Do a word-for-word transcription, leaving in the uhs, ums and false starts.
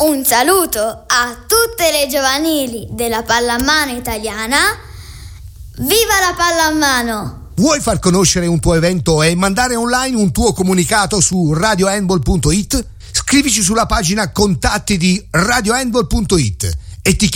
Un saluto a tutte le giovanili della pallamano italiana. Viva la pallamano! Vuoi far conoscere un tuo evento e mandare online un tuo comunicato su radio handball punto it? Scrivici sulla pagina contatti di radio handball punto it e ti